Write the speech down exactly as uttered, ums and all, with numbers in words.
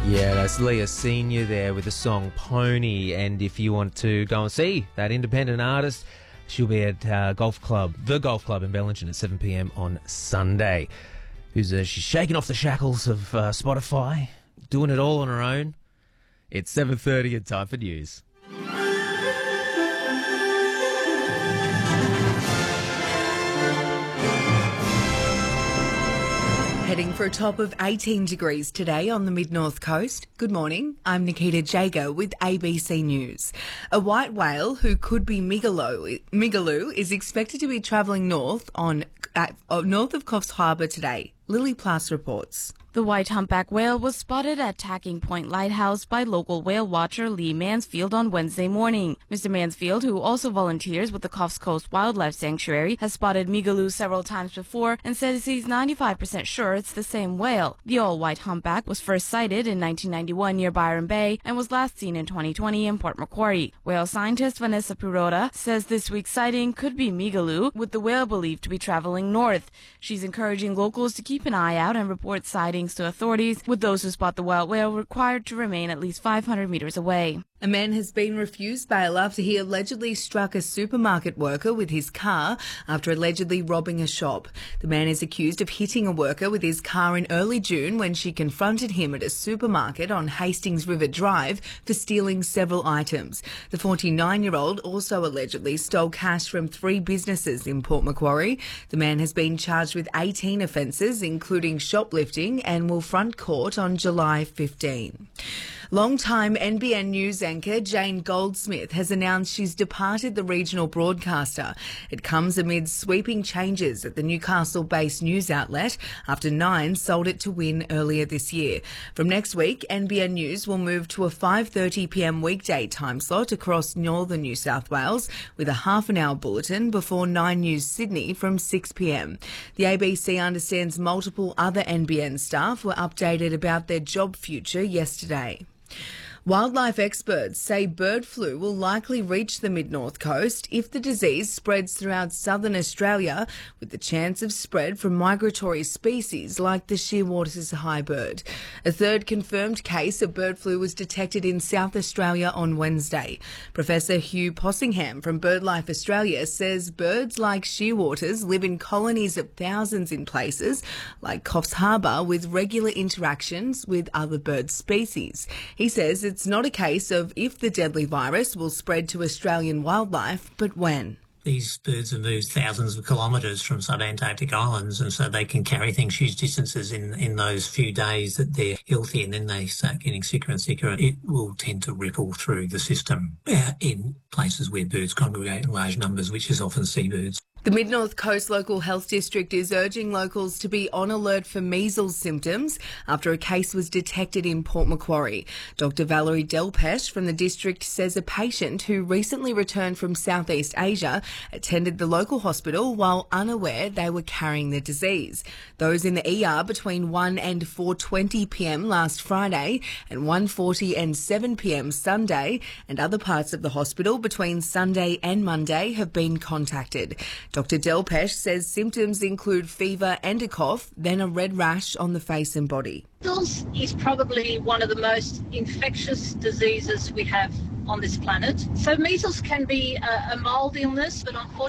Yeah, that's Leah Senior there with the song Pony. And if you want to go and see that independent artist, she'll be at uh, Golf Club, the Golf Club in Bellingen at seven p.m. on Sunday. Who's uh, she's shaking off the shackles of uh, Spotify, doing it all on her own. It's seven thirty and time for news. Heading for a top of eighteen degrees today on the mid-north coast. Good morning, I'm Nikita Jager with A B C News. A white whale who could be Migaloo, Migaloo is expected to be travelling north on at, uh, north of Coffs Harbour today. Lily Plass reports. The white humpback whale was spotted at Tacking Point Lighthouse by local whale watcher Lee Mansfield on Wednesday morning. Mister Mansfield, who also volunteers with the Coffs Coast Wildlife Sanctuary, has spotted Migaloo several times before and says he's ninety-five percent sure it's the same whale. The all-white humpback was first sighted in nineteen ninety-one near Byron Bay and was last seen in twenty twenty in Port Macquarie. Whale scientist Vanessa Pirota says this week's sighting could be Migaloo, with the whale believed to be traveling north. She's encouraging locals to keep an eye out and report sightings to authorities, with those who spot the wild whale required to remain at least five hundred metres away. A man has been refused bail after he allegedly struck a supermarket worker with his car after allegedly robbing a shop. The man is accused of hitting a worker with his car in early June when she confronted him at a supermarket on Hastings River Drive for stealing several items. The forty-nine-year-old also allegedly stole cash from three businesses in Port Macquarie. The man has been charged with eighteen offences, including shoplifting, and will front court on July fifteenth. Long-time N B N News anchor Jane Goldsmith has announced she's departed the regional broadcaster. It comes amid sweeping changes at the Newcastle-based news outlet after Nine sold it to Win earlier this year. From next week, N B N News will move to a five thirty p.m. weekday time slot across northern New South Wales with a half an hour bulletin before Nine News Sydney from six p.m. The A B C understands multiple other N B N staff were updated about their job future yesterday. Wildlife experts say bird flu will likely reach the mid-north coast if the disease spreads throughout southern Australia, with the chance of spread from migratory species like the shearwater's high bird. A third confirmed case of bird flu was detected in South Australia on Wednesday. Professor Hugh Possingham from BirdLife Australia says birds like shearwaters live in colonies of thousands in places like Coffs Harbour with regular interactions with other bird species. He says it's It's not a case of if the deadly virus will spread to Australian wildlife, but when. These birds have moved thousands of kilometres from subantarctic islands, and so they can carry things huge distances in, in those few days that they're healthy, and then they start getting sicker and sicker. It will tend to ripple through the system uh, in places where birds congregate in large numbers, which is often seabirds. The Mid-North Coast Local Health District is urging locals to be on alert for measles symptoms after a case was detected in Port Macquarie. Doctor Valerie Delpesh from the district says a patient who recently returned from Southeast Asia attended the local hospital while unaware they were carrying the disease. Those in the E R between one and four twenty p.m. last Friday and one forty and seven p.m. Sunday, and other parts of the hospital between Sunday and Monday have been contacted. Doctor Delpesh says symptoms include fever and a cough, then a red rash on the face and body. Measles is probably one of the most infectious diseases we have on this planet. So measles can be a, a mild illness, but unfortunately